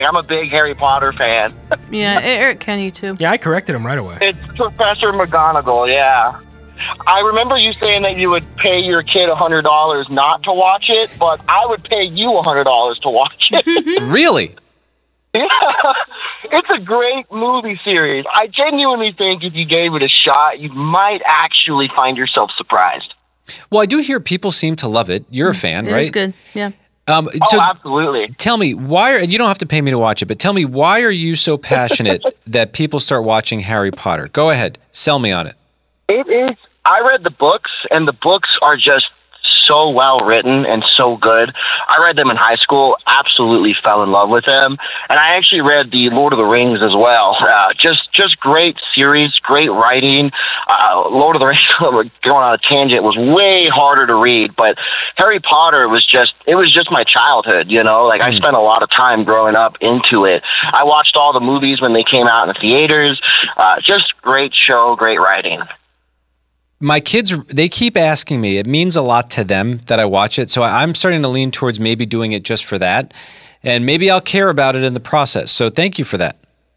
I'm a big Harry Potter fan. Yeah, Eric can you too. Yeah, I corrected him right away. It's Professor McGonagall, yeah. I remember you saying that you would pay your kid $100 not to watch it, but I would pay you $100 to watch it. Really? Yeah, it's a great movie series. I genuinely think if you gave it a shot, you might actually find yourself surprised. Well, I do hear people seem to love it. You're a fan, right? It's good, yeah. Oh, absolutely. Tell me, why and you don't have to pay me to watch it, but tell me, why are you so passionate that people start watching Harry Potter? Go ahead. Sell me on it. It is. I read the books, and the books are just so well written and so good. I read them in high school, absolutely fell in love with them. And I actually read the Lord of the Rings as well. Just great series, great writing. Lord of the Rings, going on a tangent, was way harder to read, but Harry Potter was just my childhood, you know? Like, I spent a lot of time growing up into it. I watched all the movies when they came out in the theaters. Just great show, great writing. My kids, they keep asking me. It means a lot to them that I watch it, so I'm starting to lean towards maybe doing it just for that, and maybe I'll care about it in the process. So thank you for that.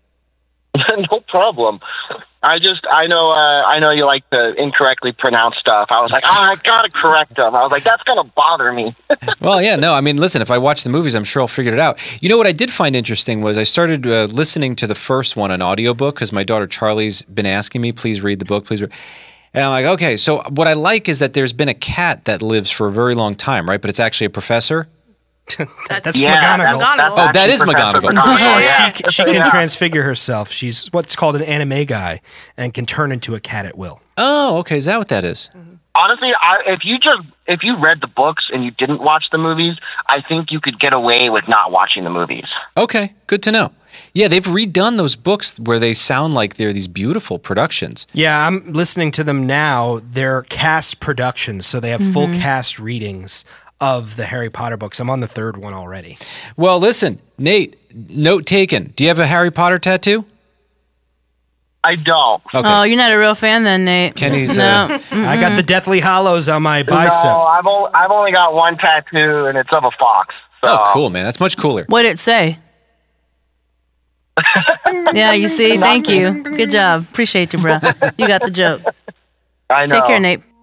No problem. I know you like to incorrectly pronounce stuff. I was like, I gotta correct them. I was like, that's gonna bother me. Well, yeah, no, I mean, listen, if I watch the movies, I'm sure I'll figure it out. You know what I did find interesting was I started listening to the first one, an audiobook, because my daughter Charlie's been asking me, please read the book, please read. And I'm like, okay, so what I like is that there's been a cat that lives for a very long time, right? But it's actually a professor. That's McGonagall. Oh, that is McGonagall. Yeah. She can transfigure herself. She's what's called an anime guy and can turn into a cat at will. Oh, okay. Is that what that is? Honestly, if you read the books and you didn't watch the movies, I think you could get away with not watching the movies. Okay, good to know. Yeah, they've redone those books where they sound like they're these beautiful productions. Yeah, I'm listening to them now. They're cast productions, so they have full cast readings of the Harry Potter books. I'm on the third one already. Well, listen, Nate, note taken. Do you have a Harry Potter tattoo? I don't. Okay. Oh, you're not a real fan then, Nate. Kenny's. No. I got the Deathly Hallows on my bicep. No, I've only got one tattoo, and it's of a fox. So. Oh, cool, man. That's much cooler. What'd it say? Yeah, you see? Thank you. Good job. Appreciate you, bro. You got the joke. I know. Take care, Nate.